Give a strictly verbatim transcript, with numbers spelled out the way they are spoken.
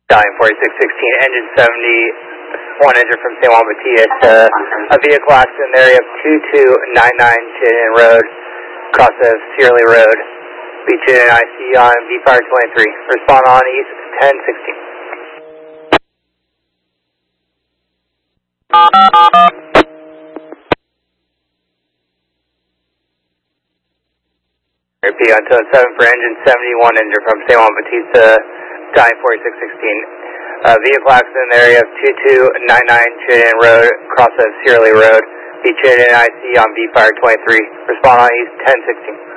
Stallion forty-six sixteen, engine seventy-one entered from San Juan Bautista. A vehicle accident in the area of two two nine nine Chittenden Road, cross of Searly Road. Be Chittenden I C on V Fire twenty-three. Respond on East ten sixteen. Repeat on tone seven for engine seventy-one entered from San Juan Bautista, Stallion forty-six sixteen. Uh, vehicle accident in the area of two two nine nine Chittenden Road, cross of Searly Road. Be Chittenden I C on V Fire twenty-three. Respond on East ten sixteen.